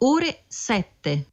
ore 7.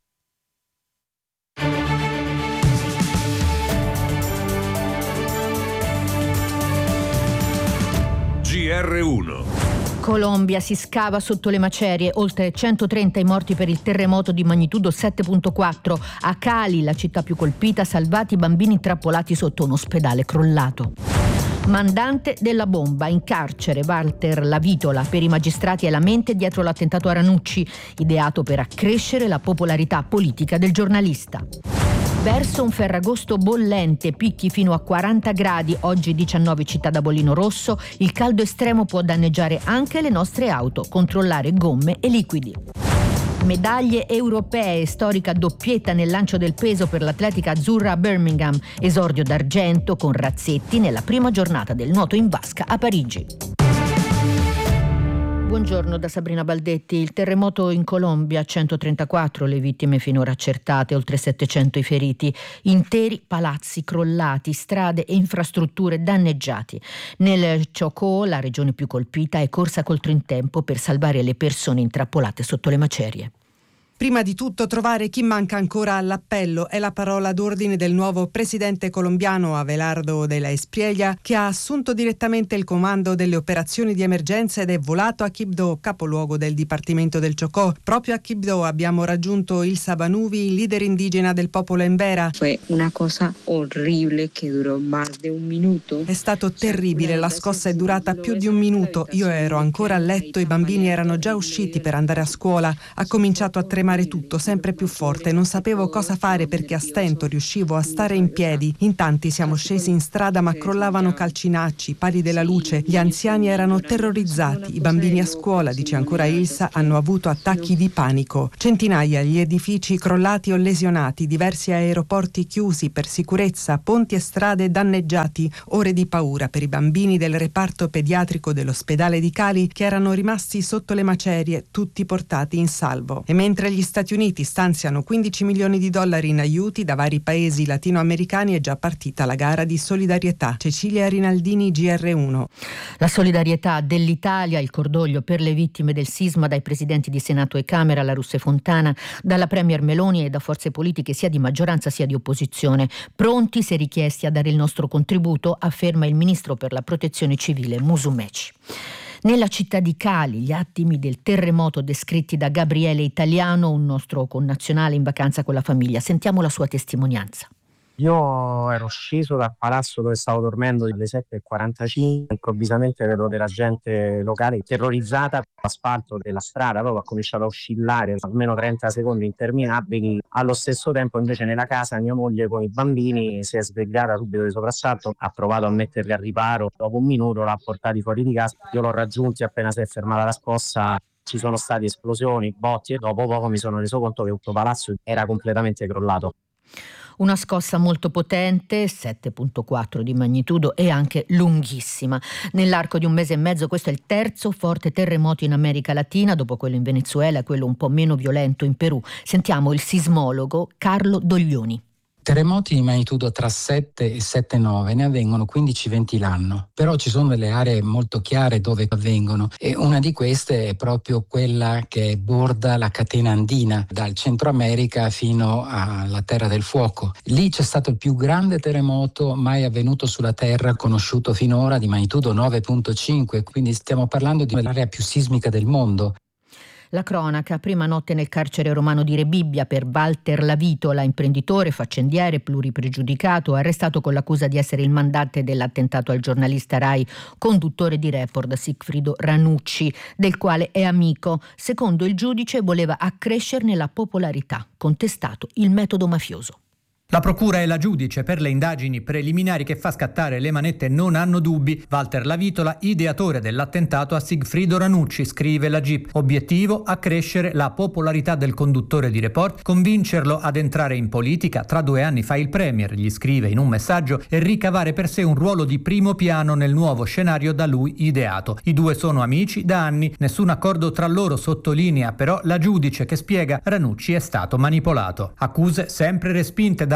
GR1. Colombia si scava sotto le macerie, oltre 130 i morti per il terremoto di magnitudo 7.4. A Cali, la città più colpita, salvati i bambini intrappolati sotto un ospedale crollato. Mandante della bomba, in carcere Walter Lavitola per i magistrati e la mente dietro l'attentato a Ranucci, ideato per accrescere la popolarità politica del giornalista. Verso un Ferragosto bollente, picchi fino a 40 gradi, oggi 19 città da bollino rosso, il caldo estremo può danneggiare anche le nostre auto, controllare gomme e liquidi. Medaglie europee, storica doppietta nel lancio del peso per l'atletica azzurra a Birmingham, esordio d'argento con Razzetti nella prima giornata del nuoto in vasca a Parigi. Buongiorno da Sabrina Baldetti. Il terremoto in Colombia, 134 le vittime finora accertate, oltre 700 i feriti, interi palazzi crollati, strade e infrastrutture danneggiati. Nel Chocó, la regione più colpita, è corsa contro in tempo per salvare le persone intrappolate sotto le macerie. Prima di tutto trovare chi manca ancora all'appello è la parola d'ordine del nuovo presidente colombiano Abelardo de la Espriella, che ha assunto direttamente il comando delle operazioni di emergenza ed è volato a Quibdó, capoluogo del dipartimento del Chocó. Proprio a Quibdó abbiamo raggiunto Ilsa Banuvi, leader indigena del popolo Embera. Fue una cosa orribile che durò más de un minuto. È stato terribile, la scossa è durata più di un minuto. Io ero ancora a letto, i bambini erano già usciti per andare a scuola. Ha cominciato a tremare tutto sempre più forte, non sapevo cosa fare perché a stento riuscivo a stare in piedi. In tanti siamo scesi in strada ma crollavano calcinacci, pali della luce, gli anziani erano terrorizzati, i bambini a scuola, dice ancora Ilsa, hanno avuto attacchi di panico. Centinaia gli edifici crollati o lesionati, diversi aeroporti chiusi per sicurezza, ponti e strade danneggiati, ore di paura per i bambini del reparto pediatrico dell'ospedale di Cali che erano rimasti sotto le macerie, tutti portati in salvo. E mentre gli Stati Uniti stanziano $15 milioni in aiuti da vari paesi latinoamericani, è già partita la gara di solidarietà. Cecilia Rinaldini, GR1. La solidarietà dell'Italia, il cordoglio per le vittime del sisma dai presidenti di Senato e Camera, la Russa e Fontana, dalla Premier Meloni e da forze politiche sia di maggioranza sia di opposizione. Pronti, se richiesti, a dare il nostro contributo, afferma il ministro per la protezione civile Musumeci. Nella città di Cali, gli attimi del terremoto descritti da Gabriele Italiano, un nostro connazionale in vacanza con la famiglia. Sentiamo la sua testimonianza. Io ero sceso dal palazzo dove stavo dormendo alle 7:45, improvvisamente vedo della gente locale terrorizzata, l'asfalto della strada proprio ha cominciato a oscillare almeno 30 secondi interminabili. Allo stesso tempo invece nella casa mia moglie con i bambini si è svegliata subito di soprassalto, ha provato a metterli al riparo, dopo un minuto l'ha portati fuori di casa, io l'ho raggiunti appena si è fermata la scossa. Ci sono state esplosioni, botti e dopo poco mi sono reso conto che tutto palazzo era completamente crollato. Una scossa molto potente, 7.4 di magnitudo e anche lunghissima. Nell'arco di un mese e mezzo questo è il terzo forte terremoto in America Latina, dopo quello in Venezuela e quello un po' meno violento in Perù. Sentiamo il sismologo Carlo Doglioni. Terremoti di magnitudo tra 7 e 7,9 ne avvengono 15-20 l'anno, però ci sono delle aree molto chiare dove avvengono e una di queste è proprio quella che borda la catena andina dal Centro America fino alla Terra del Fuoco. Lì c'è stato il più grande terremoto mai avvenuto sulla Terra, conosciuto finora, di magnitudo 9.5, quindi stiamo parlando di l'area più sismica del mondo. La cronaca, prima notte nel carcere romano di Rebibbia per Walter Lavitola, imprenditore, faccendiere, pluripregiudicato, arrestato con l'accusa di essere il mandante dell'attentato al giornalista Rai, conduttore di Report Sigfrido Ranucci, del quale è amico. Secondo il giudice voleva accrescerne la popolarità, contestato il metodo mafioso. La procura e la giudice per le indagini preliminari che fa scattare le manette non hanno dubbi. Walter Lavitola, ideatore dell'attentato a Sigfrido Ranucci, scrive la GIP. Obiettivo: accrescere la popolarità del conduttore di Report, convincerlo ad entrare in politica. Tra 2 anni fa il Premier, gli scrive in un messaggio, e ricavare per sé un ruolo di primo piano nel nuovo scenario da lui ideato. I due sono amici da anni, nessun accordo tra loro, sottolinea però la giudice che spiega Ranucci è stato manipolato. Accuse sempre respinte da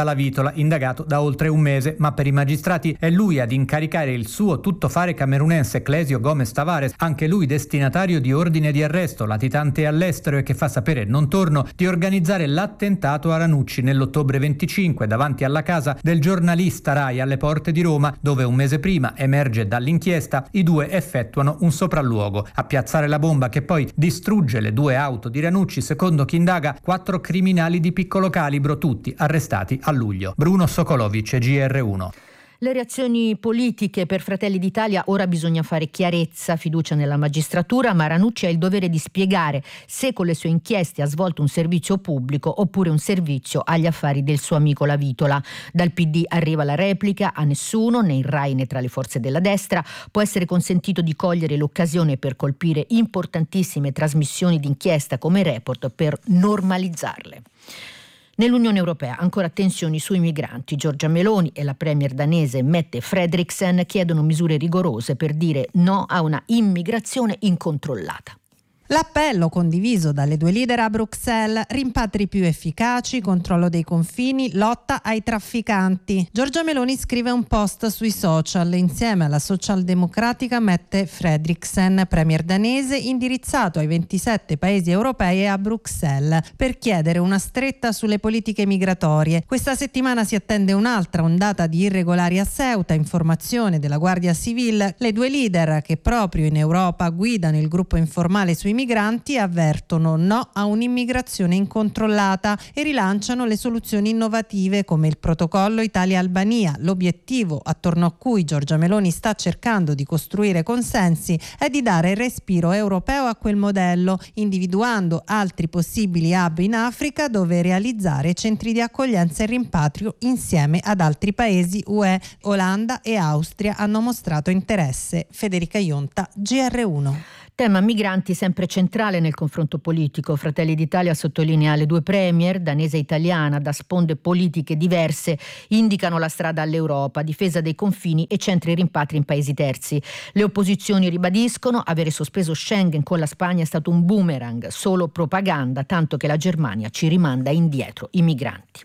La Vitola, indagato da oltre un mese, ma per i magistrati è lui ad incaricare il suo tuttofare camerunense Clesio Gomez Tavares, anche lui destinatario di ordine di arresto, latitante all'estero e che fa sapere non torno, di organizzare l'attentato a Ranucci nell'ottobre 25 davanti alla casa del giornalista Rai alle porte di Roma, dove un mese prima, emerge dall'inchiesta, i due effettuano un sopralluogo. A piazzare la bomba che poi distrugge le 2 auto di Ranucci, secondo chi indaga, 4 criminali di piccolo calibro, tutti arrestati a luglio. Bruno Sokolovic, GR1. Le reazioni politiche per Fratelli d'Italia: ora bisogna fare chiarezza, fiducia nella magistratura, ma Ranucci ha il dovere di spiegare se con le sue inchieste ha svolto un servizio pubblico oppure un servizio agli affari del suo amico La Vitola. Dal PD arriva la replica: a nessuno, né in Rai né tra le forze della destra, può essere consentito di cogliere l'occasione per colpire importantissime trasmissioni d'inchiesta come Report per normalizzarle. Nell'Unione Europea ancora tensioni sui migranti. Giorgia Meloni e la premier danese Mette Frederiksen chiedono misure rigorose per dire no a una immigrazione incontrollata. L'appello condiviso dalle 2 leader a Bruxelles: rimpatri più efficaci, controllo dei confini, lotta ai trafficanti. Giorgia Meloni scrive un post sui social insieme alla socialdemocratica Mette Frederiksen, premier danese, indirizzato ai 27 paesi europei e a Bruxelles per chiedere una stretta sulle politiche migratorie. Questa settimana si attende un'altra ondata di irregolari a Ceuta, informazione della Guardia Civile. Le 2 leader, che proprio in Europa guidano il gruppo informale sui migranti, avvertono no a un'immigrazione incontrollata e rilanciano le soluzioni innovative come il protocollo Italia-Albania. L'obiettivo attorno a cui Giorgia Meloni sta cercando di costruire consensi è di dare respiro europeo a quel modello, individuando altri possibili hub in Africa dove realizzare centri di accoglienza e rimpatrio insieme ad altri paesi UE. Olanda e Austria hanno mostrato interesse. Federica Ionta, GR1. Tema migranti sempre centrale nel confronto politico. Fratelli d'Italia sottolinea: le 2 premier, danese e italiana, da sponde politiche diverse, indicano la strada all'Europa, difesa dei confini e centri rimpatri in paesi terzi. Le opposizioni ribadiscono: avere sospeso Schengen con la Spagna è stato un boomerang, solo propaganda, tanto che la Germania ci rimanda indietro i migranti.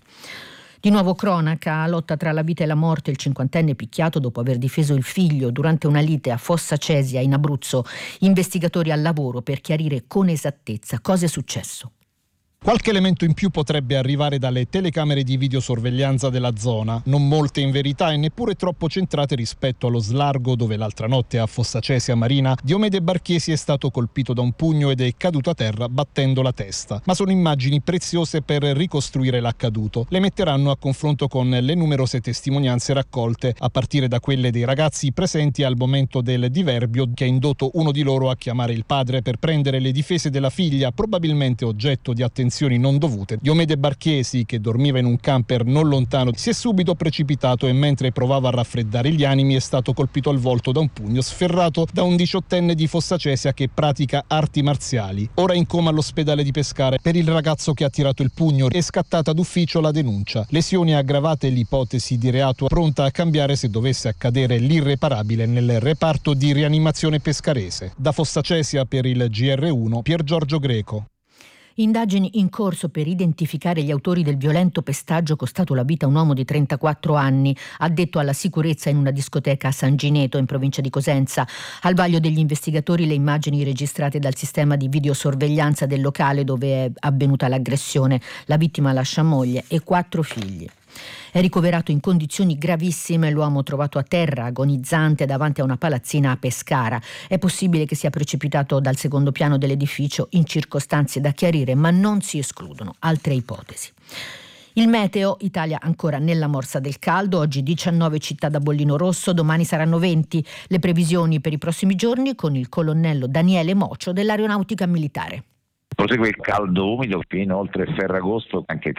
Di nuovo cronaca, lotta tra la vita e la morte, il 50enne picchiato dopo aver difeso il figlio durante una lite a Fossa Cesia in Abruzzo. Investigatori al lavoro per chiarire con esattezza cosa è successo. Qualche elemento in più potrebbe arrivare dalle telecamere di videosorveglianza della zona, non molte in verità e neppure troppo centrate rispetto allo slargo dove l'altra notte a Fossa Cesia Marina Diomede Barchiesi è stato colpito da un pugno ed è caduto a terra battendo la testa. Ma sono immagini preziose per ricostruire l'accaduto. Le metteranno a confronto con le numerose testimonianze raccolte, a partire da quelle dei ragazzi presenti al momento del diverbio che ha indotto uno di loro a chiamare il padre per prendere le difese della figlia, probabilmente oggetto di attenzioni non dovute. Diomede Barchiesi, che dormiva in un camper non lontano, si è subito precipitato e mentre provava a raffreddare gli animi è stato colpito al volto da un pugno sferrato da un 18enne di Fossa Cesia che pratica arti marziali. Ora in coma all'ospedale di Pescara. Per il ragazzo che ha tirato il pugno è scattata d'ufficio la denuncia. Lesioni aggravate e l'ipotesi di reato pronta a cambiare se dovesse accadere l'irreparabile nel reparto di rianimazione pescarese. Da Fossa Cesia per il GR1 Pier Giorgio Greco. Indagini in corso per identificare gli autori del violento pestaggio costato la vita a un uomo di 34 anni, addetto alla sicurezza in una discoteca a San Gineto, in provincia di Cosenza. Al vaglio degli investigatori le immagini registrate dal sistema di videosorveglianza del locale dove è avvenuta l'aggressione. La vittima lascia moglie e 4 figli. È ricoverato in condizioni gravissime l'uomo trovato a terra, agonizzante, davanti a una palazzina a Pescara. È possibile che sia precipitato dal secondo piano dell'edificio in circostanze da chiarire, ma non si escludono altre ipotesi. Il meteo, Italia ancora nella morsa del caldo, oggi 19 città da bollino rosso, domani saranno 20. Le previsioni per i prossimi giorni con il colonnello Daniele Mocio dell'Aeronautica Militare. Prosegue il caldo umido fino oltre Ferragosto, anche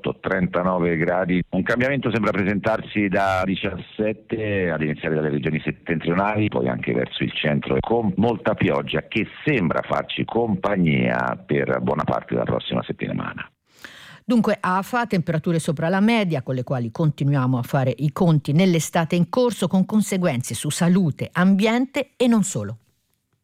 38-39 gradi. Un cambiamento sembra presentarsi da 17 ad iniziare dalle regioni settentrionali, poi anche verso il centro, con molta pioggia che sembra farci compagnia per buona parte della prossima settimana. Dunque AFA, temperature sopra la media con le quali continuiamo a fare i conti nell'estate in corso, con conseguenze su salute, ambiente e non solo.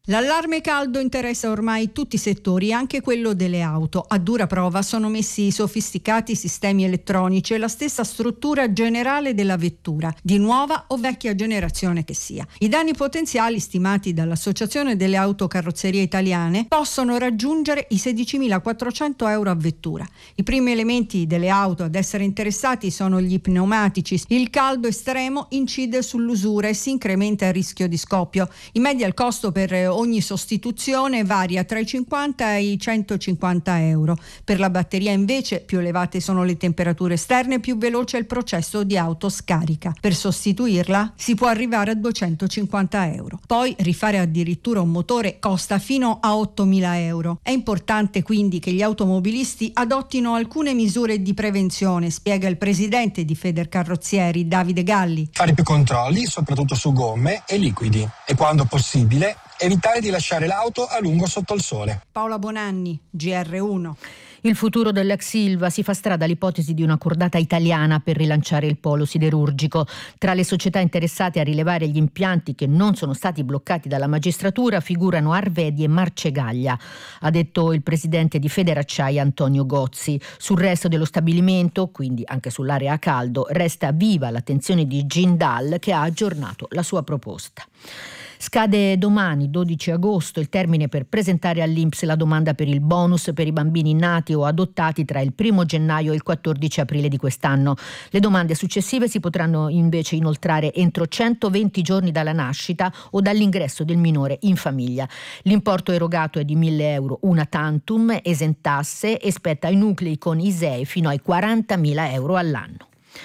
L'allarme caldo interessa ormai tutti i settori, anche quello delle auto. A dura prova sono messi sofisticati sistemi elettronici e la stessa struttura generale della vettura, di nuova o vecchia generazione che sia. I danni potenziali stimati dall'Associazione delle Autocarrozzerie Italiane possono raggiungere i 16.400 euro a vettura. I primi elementi delle auto ad essere interessati sono gli pneumatici. Il caldo estremo incide sull'usura e si incrementa il rischio di scoppio. In media il costo per ogni sostituzione varia tra i 50 e i 150 euro. Per la batteria invece più elevate sono le temperature esterne, più veloce è il processo di autoscarica. Per sostituirla si può arrivare a 250 euro. Poi rifare addirittura un motore costa fino a 8.000 euro. È importante quindi che gli automobilisti adottino alcune misure di prevenzione, spiega il presidente di Federcarrozzieri, Davide Galli. Fare più controlli, soprattutto su gomme e liquidi, e quando possibile evitare di lasciare l'auto a lungo sotto il sole. Paola Bonanni, GR1. Il futuro dell'ex Ilva si fa strada l'ipotesi di una cordata italiana per rilanciare il polo siderurgico. Tra le società interessate a rilevare gli impianti che non sono stati bloccati dalla magistratura figurano Arvedi e Marcegaglia, ha detto il presidente di Federacciaia Antonio Gozzi. Sul resto dello stabilimento, quindi anche sull'area a caldo, resta viva l'attenzione di Jindal, che ha aggiornato la sua proposta. Scade domani, 12 agosto, il termine per presentare all'INPS la domanda per il bonus per i bambini nati o adottati tra il 1 gennaio e il 14 aprile di quest'anno. Le domande successive si potranno invece inoltrare entro 120 giorni dalla nascita o dall'ingresso del minore in famiglia. L'importo erogato è di 1.000 euro una tantum, esentasse, e spetta ai nuclei con ISEE fino ai 40.000 euro all'anno.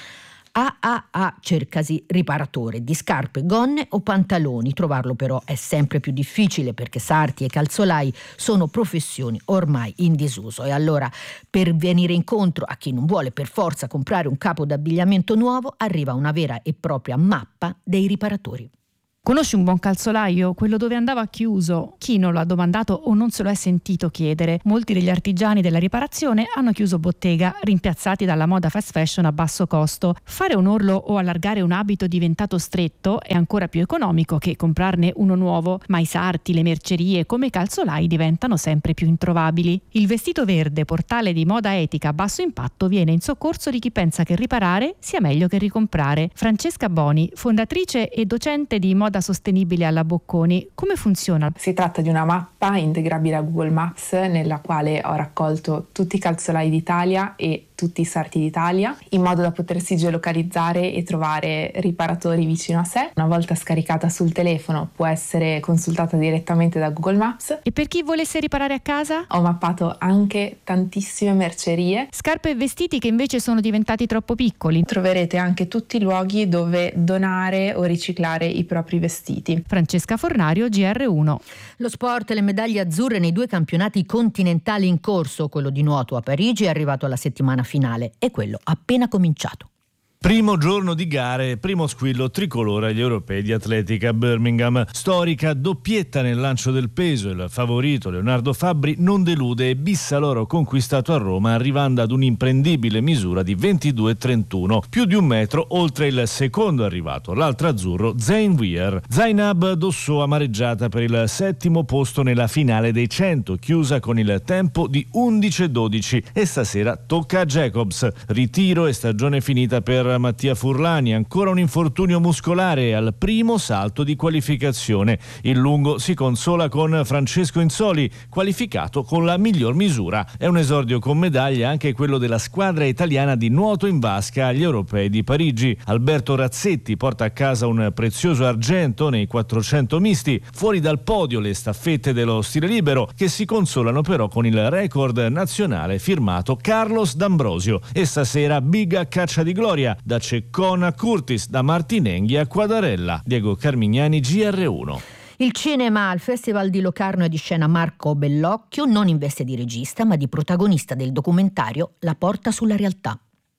AAA cercasi riparatore di scarpe, gonne o pantaloni. Trovarlo però è sempre più difficile perché sarti e calzolai sono professioni ormai in disuso. E allora, per venire incontro a chi non vuole per forza comprare un capo d'abbigliamento nuovo, arriva una vera e propria mappa dei riparatori. Conosci un buon calzolaio? Quello dove andava chiuso? Chi non lo ha domandato o non se lo è sentito chiedere? Molti degli artigiani della riparazione hanno chiuso bottega, rimpiazzati dalla moda fast fashion a basso costo. Fare un orlo o allargare un abito diventato stretto è ancora più economico che comprarne uno nuovo, ma i sarti, le mercerie come calzolai diventano sempre più introvabili. Il Vestito Verde, portale di moda etica a basso impatto, viene in soccorso di chi pensa che riparare sia meglio che ricomprare. Francesca Boni, fondatrice e docente di moda sostenibile alla Bocconi, come funziona? Si tratta di una mappa integrabile a Google Maps nella quale ho raccolto tutti i calzolai d'Italia e tutti i sarti d'Italia, in modo da potersi geolocalizzare e trovare riparatori vicino a sé. Una volta scaricata sul telefono può essere consultata direttamente da Google Maps. E per chi volesse riparare a casa? Ho mappato anche tantissime mercerie. Scarpe e vestiti che invece sono diventati troppo piccoli. Troverete anche tutti i luoghi dove donare o riciclare i propri vestiti. Francesca Fornario, GR1. Lo sport e le medaglie azzurre nei 2 campionati continentali in corso. Quello di nuoto a Parigi è arrivato alla settimana finale e quello appena cominciato. Primo giorno di gare, primo squillo tricolore agli europei di atletica a Birmingham. Storica doppietta nel lancio del peso, il favorito Leonardo Fabbri non delude e bissa l'oro conquistato a Roma, arrivando ad un'imprendibile misura di 22,31, più di 1 metro oltre il secondo arrivato, l'altro azzurro Zayn Weir. Zainab Dossò amareggiata per il 7° posto nella finale dei 100, chiusa con il tempo di 11,12, e stasera tocca a Jacobs. Ritiro e stagione finita per Mattia Furlani, ancora un infortunio muscolare al primo salto di qualificazione. Il lungo si consola con Francesco Insoli, qualificato con la miglior misura. È un esordio con medaglia anche quello della squadra italiana di nuoto in vasca agli europei di Parigi. Alberto Razzetti porta a casa un prezioso argento nei 400 misti. Fuori dal podio le staffette dello stile libero, che si consolano però con il record nazionale firmato Carlos D'Ambrosio. E stasera big a caccia di gloria, da Ceccona a Curtis, da Martinenghi a Quadarella. Diego Carmignani, GR1. Il cinema al Festival di Locarno è di scena Marco Bellocchio, non in veste di regista ma di protagonista del documentario La porta sulla realtà.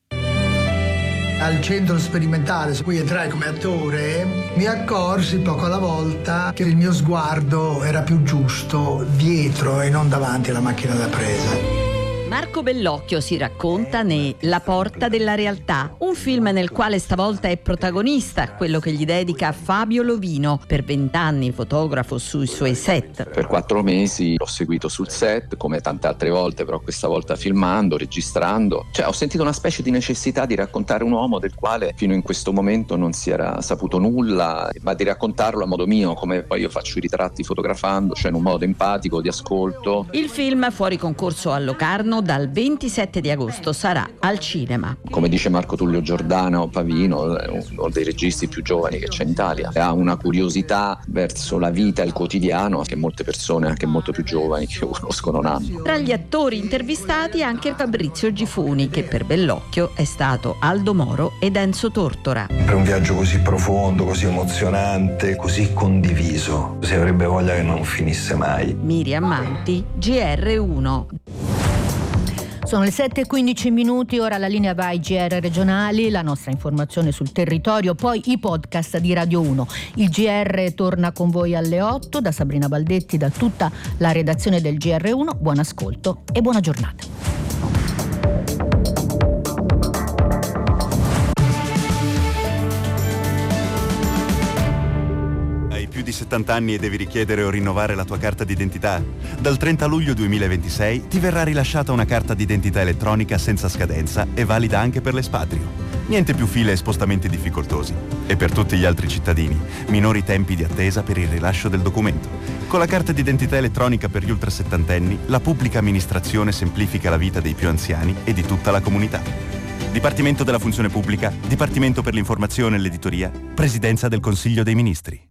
Al centro sperimentale su cui entrai come attore mi accorsi poco alla volta che il mio sguardo era più giusto dietro e non davanti alla macchina da presa. Marco Bellocchio si racconta ne La porta della realtà, un film nel quale stavolta è protagonista, quello che gli dedica Fabio Lovino, per 20 anni fotografo sui suoi set. Per 4 mesi l'ho seguito sul set, come tante altre volte, però questa volta filmando, registrando. Ho sentito una specie di necessità di raccontare un uomo del quale fino in questo momento non si era saputo nulla, ma di raccontarlo a modo mio, come poi io faccio i ritratti fotografando, cioè in un modo empatico, di ascolto. Il film, fuori concorso a Locarno, dal 27 di agosto sarà al cinema. Come dice Marco Tullio Giordano, Pavino è uno dei registi più giovani che c'è in Italia. Ha una curiosità verso la vita e il quotidiano che molte persone, anche molto più giovani, che conosco non hanno. Tra gli attori intervistati anche Fabrizio Gifuni, che per Bellocchio è stato Aldo Moro ed Enzo Tortora. Per un viaggio così profondo, così emozionante, così condiviso, si avrebbe voglia che non finisse mai. Miriam Manti, GR1. Sono le 7:15, ora la linea va ai GR regionali, la nostra informazione sul territorio, poi i podcast di Radio 1. Il GR torna con voi alle 8, da Sabrina Baldetti, da tutta la redazione del GR1. Buon ascolto e buona giornata. Più di 70 anni e devi richiedere o rinnovare la tua carta d'identità? Dal 30 luglio 2026 ti verrà rilasciata una carta d'identità elettronica senza scadenza e valida anche per l'espatrio. Niente più file e spostamenti difficoltosi. E per tutti gli altri cittadini, minori tempi di attesa per il rilascio del documento. Con la carta d'identità elettronica per gli ultrasettantenni, la pubblica amministrazione semplifica la vita dei più anziani e di tutta la comunità. Dipartimento della Funzione Pubblica, Dipartimento per l'Informazione e l'Editoria, Presidenza del Consiglio dei Ministri.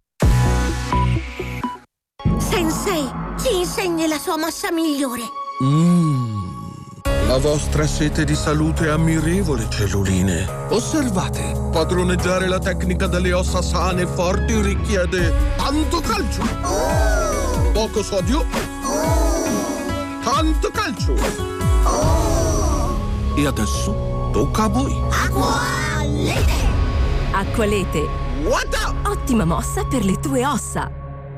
Sensei, ci insegni la sua mossa migliore. La vostra sete di salute è ammirevole, celluline. Osservate, padroneggiare la tecnica delle ossa sane e forti richiede tanto calcio, poco sodio, tanto calcio. E adesso tocca a voi. Acqualete! Acqualete. Ottima mossa per le tue ossa.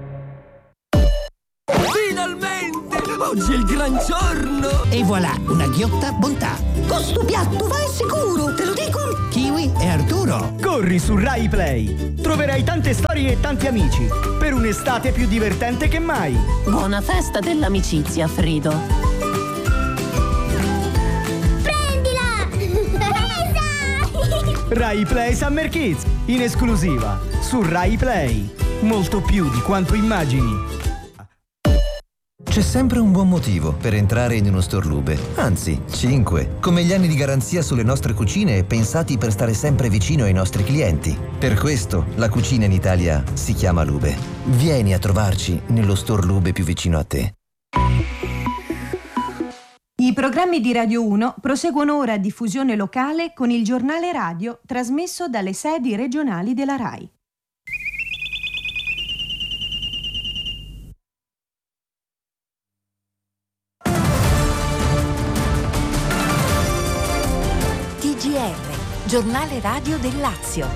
Finalmente! Oggi è il gran giorno! E voilà, una ghiotta bontà. Con sto piatto vai sicuro, te lo dico! Kiwi e Arturo. Corri su Rai Play. Troverai tante storie e tanti amici. Per un'estate più divertente che mai. Buona festa dell'amicizia, Frido. Prendila! Presa! Rai Play Summer Kids, in esclusiva su Rai Play. Molto più di quanto immagini. C'è sempre un buon motivo per entrare in uno store Lube, anzi 5, come gli anni di garanzia sulle nostre cucine pensati per stare sempre vicino ai nostri clienti. Per questo la cucina in Italia si chiama Lube. Vieni a trovarci nello store Lube più vicino a te. I programmi di Radio 1 proseguono ora a diffusione locale con il giornale radio trasmesso dalle sedi regionali della RAI. TGR, giornale radio del Lazio.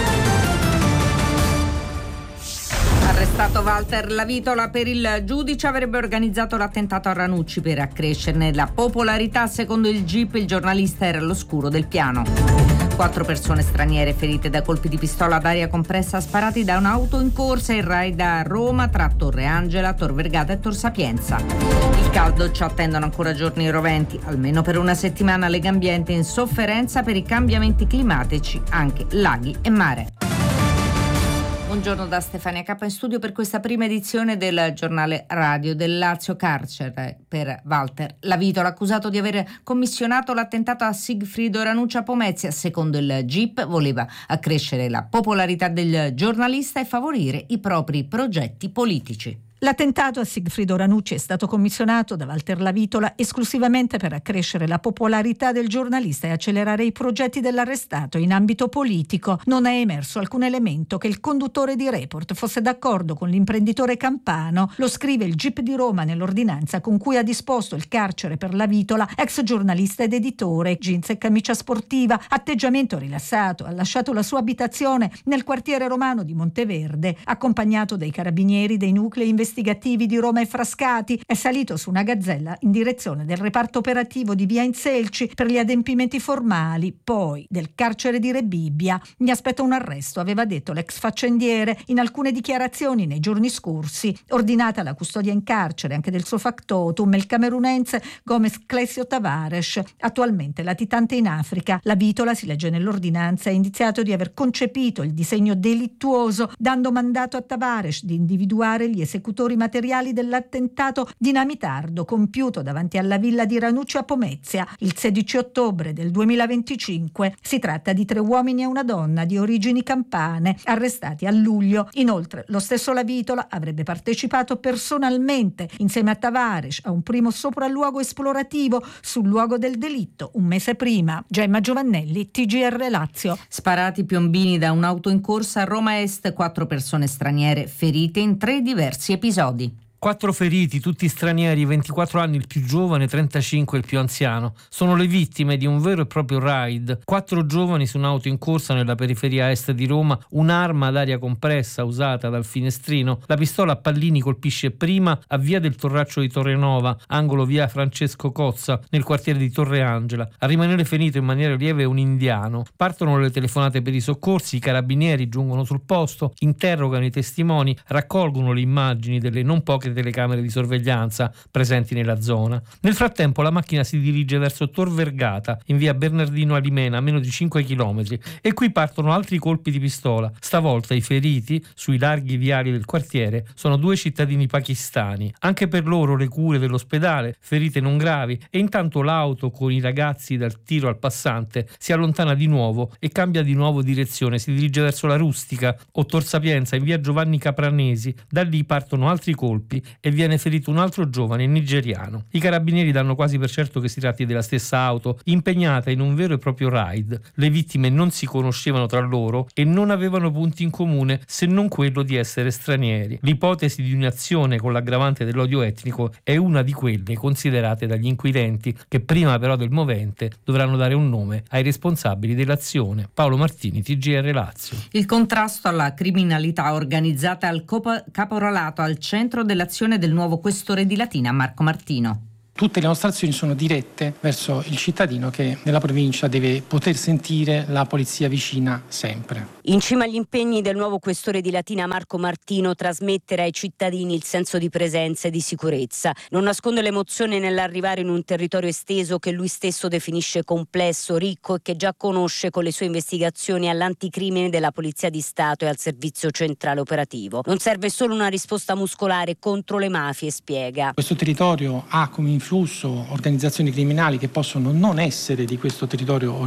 Arrestato Walter Lavitola, per il giudice avrebbe organizzato l'attentato a Ranucci per accrescerne la popolarità. Secondo il GIP il giornalista era all'oscuro del piano. 4 persone straniere ferite da colpi di pistola ad aria compressa sparati da un'auto in corsa in raid a Roma tra Torre Angela, Tor Vergata e Tor Sapienza. Il caldo ci attendono ancora giorni roventi, almeno per una settimana Legambiente in sofferenza per i cambiamenti climatici, anche laghi e mare. Buongiorno da Stefania Cappa in studio per questa prima edizione del giornale radio del Lazio. Carcere per Walter Lavitola, accusato di aver commissionato l'attentato a Sigfrido Ranucci a Pomezia. Secondo il GIP voleva accrescere la popolarità del giornalista e favorire i propri progetti politici. L'attentato a Sigfrido Ranucci è stato commissionato da Walter Lavitola esclusivamente per accrescere la popolarità del giornalista e accelerare i progetti dell'arrestato in ambito politico. Non è emerso alcun elemento che il conduttore di Report fosse d'accordo con l'imprenditore campano. Lo scrive il GIP di Roma nell'ordinanza con cui ha disposto il carcere per Lavitola, ex giornalista ed editore, jeans e camicia sportiva, atteggiamento rilassato. Ha lasciato la sua abitazione nel quartiere romano di Monteverde, accompagnato dai carabinieri dei nuclei investigativi investigativi di Roma e Frascati, è salito su una gazzella in direzione del reparto operativo di via Inselci per gli adempimenti formali, poi del carcere di Rebibbia. Mi aspetta un arresto, aveva detto l'ex faccendiere in alcune dichiarazioni nei giorni scorsi. Ordinata la custodia in carcere anche del suo factotum, il camerunense Gomes Clesio Tavares, attualmente latitante in Africa. La Vitola, si legge nell'ordinanza, è indiziato di aver concepito il disegno delittuoso, dando mandato a Tavares di individuare gli esecutori materiali dell'attentato dinamitardo compiuto davanti alla villa di Ranuccio a Pomezia il 16 ottobre del 2025. Si tratta di 3 uomini e una donna di origini campane, arrestati a luglio. Inoltre, lo stesso La Vitola avrebbe partecipato personalmente, insieme a Tavares, a un primo sopralluogo esplorativo sul luogo del delitto un mese prima. Gemma Giovannelli, TGR Lazio. Sparati piombini da un'auto in corsa a Roma Est, 4 persone straniere ferite in 3 diversi episodi. 4 feriti, tutti stranieri, 24 anni il più giovane, 35 il più anziano. Sono le vittime di un vero e proprio raid. 4 giovani su un'auto in corsa nella periferia est di Roma, un'arma ad aria compressa usata dal finestrino. La pistola a pallini colpisce prima a via del Torraccio di Torrenova, angolo via Francesco Cozza, nel quartiere di Torre Angela. A rimanere ferito in maniera lieve è un indiano. Partono le telefonate per i soccorsi, i carabinieri giungono sul posto, interrogano i testimoni, raccolgono le immagini delle non poche telecamere di sorveglianza presenti nella zona. Nel frattempo la macchina si dirige verso Tor Vergata, in via Bernardino Alimena, a meno di 5 chilometri, e qui partono altri colpi di pistola. Stavolta i feriti, sui larghi viali del quartiere, sono 2 cittadini pakistani. Anche per loro le cure dell'ospedale, ferite non gravi, e intanto l'auto con i ragazzi dal tiro al passante si allontana di nuovo e cambia di nuovo direzione, si dirige verso la Rustica o Tor Sapienza in via Giovanni Capranesi. Da lì partono altri colpi e viene ferito un altro giovane nigeriano. I carabinieri danno quasi per certo che si tratti della stessa auto impegnata in un vero e proprio raid. Le vittime non si conoscevano tra loro e non avevano punti in comune se non quello di essere stranieri. L'ipotesi di un'azione con l'aggravante dell'odio etnico è una di quelle considerate dagli inquirenti, che prima però del movente dovranno dare un nome ai responsabili dell'azione. Paolo Martini, TGR Lazio. Il contrasto alla criminalità organizzata al caporalato al centro dell'azione del nuovo questore di Latina, Marco Martino. Tutte le nostre azioni sono dirette verso il cittadino che nella provincia deve poter sentire la polizia vicina sempre. In cima agli impegni del nuovo questore di Latina Marco Martino, trasmettere ai cittadini il senso di presenza e di sicurezza. Non nasconde l'emozione nell'arrivare in un territorio esteso che lui stesso definisce complesso, ricco e che già conosce con le sue investigazioni all'anticrimine della Polizia di Stato e al Servizio Centrale Operativo. Non serve solo una risposta muscolare contro le mafie, spiega. Questo territorio ha come influsso organizzazioni criminali che possono non essere di questo territorio